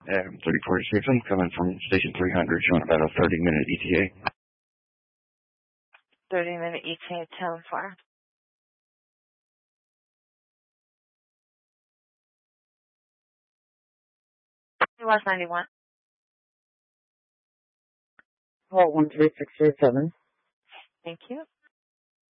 Adam 3046, I'm coming from station 300, showing about a 30-minute ETA. 30-minute ETA, 10-4. West 91. Call 13637. Thank you.